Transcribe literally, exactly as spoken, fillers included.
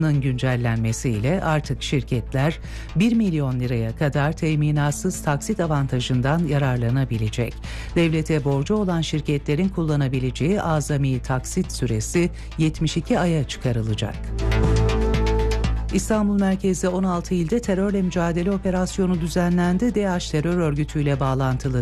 güncellenmesiyle artık şirketler bir milyon liraya kadar teminatsız taksit avantajından yararlanabilecek. Devlete borcu olan şirketlerin kullanabileceği azami taksit süresi yetmiş iki aya çıkarılacak. İstanbul merkezde on altı ilde terörle mücadele operasyonu düzenlendi. DAEŞ terör örgütüyle bağlantılı